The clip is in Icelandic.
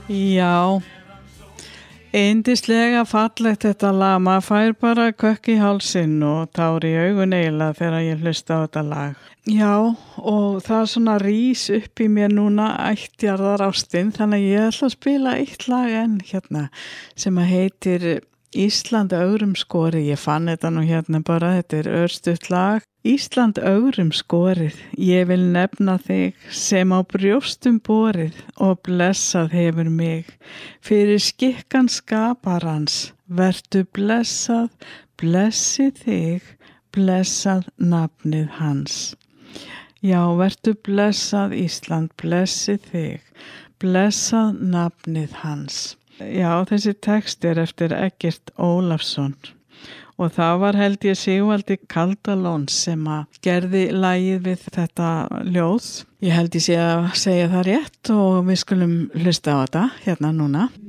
Já, yndislega fallegt þetta lag. Maður fær bara kökk í hálsinn og tár í augun eiginlega þegar ég hlusta á þetta lag. Já, og það svona rís upp í mér núna ættjarðar ástin, þannig að ég ætla að spila eitt lag enn hérna sem að heitir Ísland ögrum skorið. Ég fann þetta nú hérna bara, þetta er örstutt lag. Ísland ögrum skorið, ég vil nefna þig sem á brjóstum borið og blessað hefur mig. Fyrir skikkan skaparans, vertu blessað, blessi þig, blessað nafnið hans. Já, vertu blessað Ísland, blessi þig, blessað nafnið hans. Já, þessi text er eftir Eggert Ólafsson og það var held ég Sigvaldi Kaldalón sem að gerði lagið við þetta ljóð. Ég held ég sé að segja það rétt og við skulum hlusta á þetta hérna núna.